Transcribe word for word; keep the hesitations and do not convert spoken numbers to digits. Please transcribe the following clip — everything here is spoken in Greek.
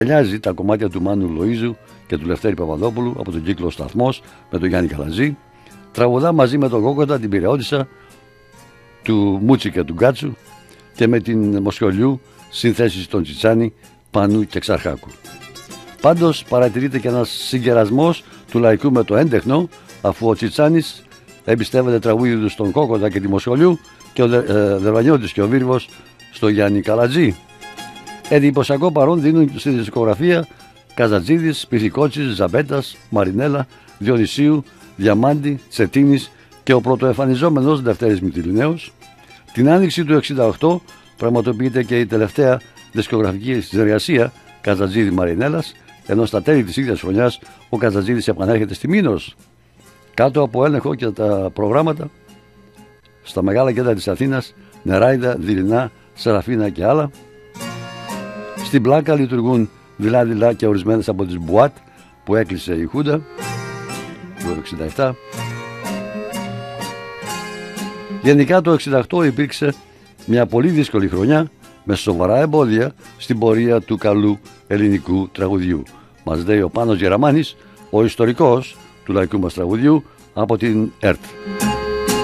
Αγκαλιάζει τα κομμάτια του Μάνου Λοΐζου και του Λευτέρη Παπαδόπουλου από τον κύκλο Σταθμός με τον Γιάννη Καλατζή. Τραγουδά μαζί με τον Κόκοτα την Πειραιώτισσα του Μούτσι και του Γκάτσου και με την Μοσχολιού συνθέσεις των Τσιτσάνη, Πανού και Ξαρχάκου. Πάντως παρατηρείται και ένας συγκερασμός του λαϊκού με το έντεχνο, αφού ο Τσιτσάνης εμπιστεύεται τραγούδι του στον Κόκοτα και τη Μοσχολιού και ο ε, Δερβανιώτης και ο Βίρβος στο Γιάννη Καλατζή. Εντυπωσιακό παρόν δίνουν στη δισκογραφία Καζατζίδης, Πυθικότσης, Ζαμπέτας, Μαρινέλα, Διονυσίου, Διαμάντη, Τσετίνης και ο πρωτοεμφανιζόμενος Δευτέρης Μυτιληναίος. Την άνοιξη του εξήντα οκτώ πραγματοποιείται και η τελευταία δισκογραφική συνεργασία Καζατζίδη Μαρινέλας, ενώ στα τέλη της ίδιας χρονιάς ο Καζατζίδης επανέρχεται στη Μήνος, κάτω από έλεγχο και τα προγράμματα στα μεγάλα κέντρα της Αθήνας, Νεράιδα, Δειλινά, Σεραφίνα και άλλα. Στην Πλάκα λειτουργούν δειλά-δειλά και ορισμένες από τις μπουάτ που έκλεισε η Χούντα το εξήντα επτά. Γενικά το εξήντα οκτώ υπήρξε μια πολύ δύσκολη χρονιά με σοβαρά εμπόδια στην πορεία του καλού ελληνικού τραγουδιού. Μας λέει ο Πάνος Γεραμάνης, ο ιστορικός του λαϊκού μας τραγουδιού από την ΕΡΤ.